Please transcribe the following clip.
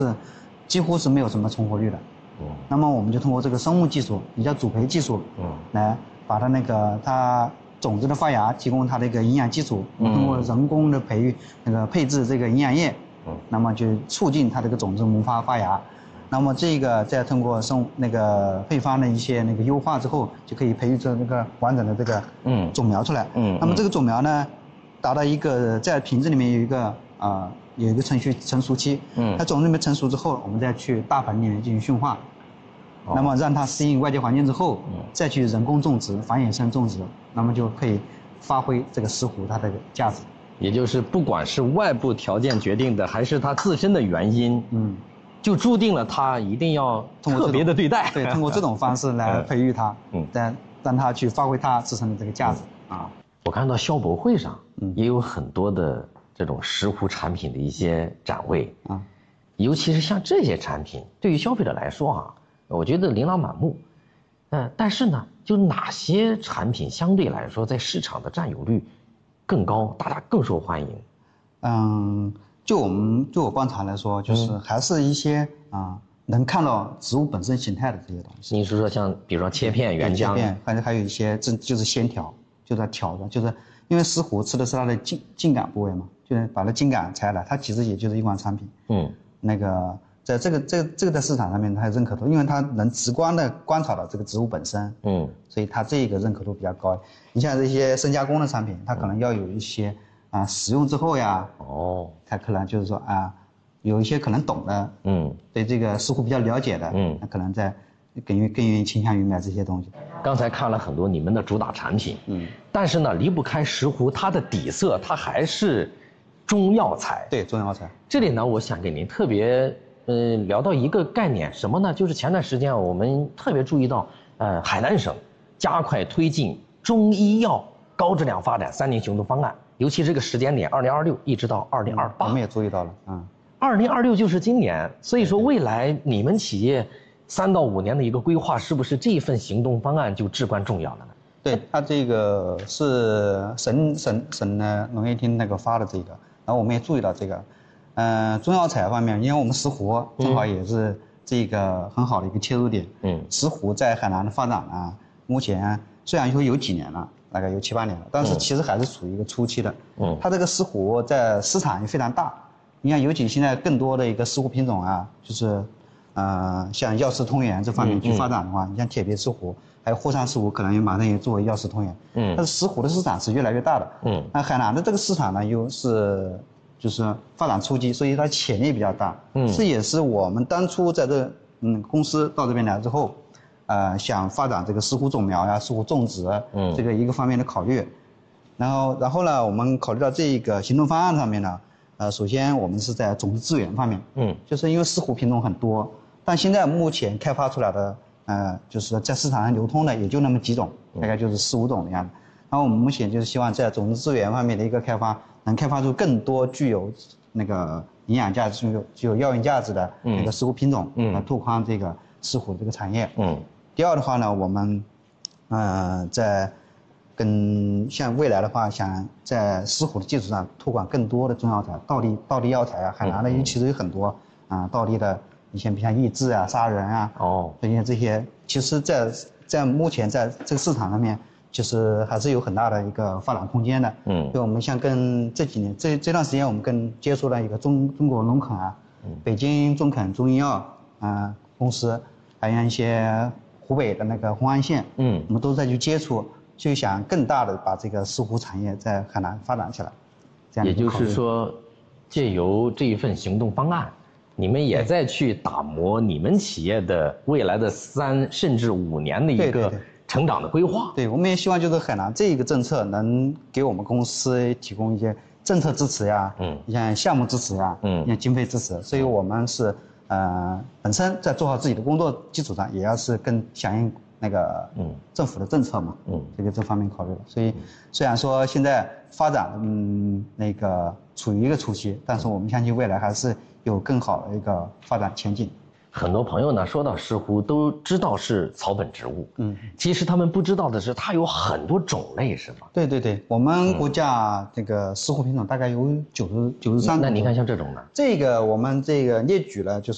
几乎是没有什么重活率的。那么我们就通过这个生物技术，也叫主培技术，来把它它种子的发芽提供它的一个营养基础，通过人工的培育配置这个营养液，那么就促进它这个种子萌发发芽。那么这个再通过配方的一些优化之后，就可以培育出完整的这个种苗出来。那么这个种苗呢，达到一个在瓶子里面有一个成熟期。它种子里面成熟之后，我们再去大盆里面进行驯化。那么让它适应外界环境之后，再去人工种植、繁衍生种植，那么就可以发挥这个石斛它的价值。 也就是不管是外部条件决定的，还是它自身的原因，就注定了它一定要特别的对待。 对，通过这种方式来培育它，让它去发挥它自身的这个价值啊。 我看到消博会上，也有很多的这种石斛产品的一些展位啊，尤其是像这些产品，对于消费者来说啊，我觉得琳琅满目。但是呢，就哪些产品相对来说在市场的占有率更高，大家更受欢迎？ 就我观察来说，就是还是一些能看到植物本身形态的这些东西。 你是说像比如说切片、原浆， 还有一些就是纤条，就在挑的，就是因为石斛吃的是它的茎秆部位嘛，就是把它茎秆拆了，它其实也就是一款产品。在这个在市场上面它有认可度，因为它能直观的观察到这个植物本身，所以它这个认可度比较高。你像这些深加工的产品，它可能要有一些使用之后呀，它可能就是说有一些可能懂的，对这个石斛比较了解的，那可能更愿意倾向于买这些东西。 刚才看了很多你们的主打产品，但是呢，离不开石斛，它的底色它还是中药材。 对，中药材。这里呢，我想给您特别聊到一个概念，什么呢？就是前段时间我们特别注意到，海南省加快推进中医药高质量发展3年行动方案，尤其这个时间点2026一直到2028， 我们也注意到了 ，2026就是今年，所以说未来你们企业3到5年的一个规划，是不是这一份行动方案就至关重要了呢？ 对，它这个是省的农业厅发的这个，然后我们也注意到这个。中药材方面，因为我们石斛正好也是这个很好的一个切入点。石斛在海南的发展目前虽然说有几年了，大概有7、8年了，但是其实还是处于一个初期的。它这个石斛在市场也非常大。你看，尤其现在更多的一个石斛品种就是像药食同源这方面去发展的话，你像铁皮石斛，还有霍山石斛，可能马上也作为药食同源。但是石斛的市场是越来越大的。那海南的这个市场呢，又是就是发展初期，所以它潜力比较大。这也是我们当初在公司到这边来之后，想发展这个石斛种苗呀、石斛种植，这个一个方面的考虑。然后呢，我们考虑到这个行动方案上面呢，首先我们是在种子资源方面，就是因为石斛品种很多，但现在目前开发出来的，就是在市场上流通的也就那么几种，大概就是4、5种的样子。然后我们目前就是希望在种子资源方面的一个开发，能开发出更多具有营养价值、具有药用价值的石斛品种，来拓宽这个石斛这个产业。第二的话呢，我们在像未来的话，想在石斛的基础上拓展更多的中药材，道地药材海南的其实有很多道地的，比像益智杀人这些，其实在目前在这个市场上面，其实还是有很大的一个发展空间的。所以我们像跟这几年这段时间，我们接触了一个中国农垦北京中垦中医药公司，还有一些湖北的红安县，我们都在去接触，就想更大的把这个石斛产业在海南发展起来。这样也就是说，借由这一份行动方案，你们也在去打磨你们企业的未来的3甚至5年的一个成长的规划。 对，我们也希望就是海南这个政策能给我们公司提供一些政策支持呀，像项目支持呀，像经费支持。所以我们是本身在做好自己的工作基础上，也要是更响应政府的政策嘛，这方面考虑了。所以虽然说现在发展处于一个初期，但是我们相信未来还是有更好的一个发展前景。 很多朋友呢说到石斛都知道是草本植物，其实他们不知道的是它有很多种类，是吗？ 对，我们国家这个石斛品种大概有93种。 那你看像这种呢？ 这个我们列举了就是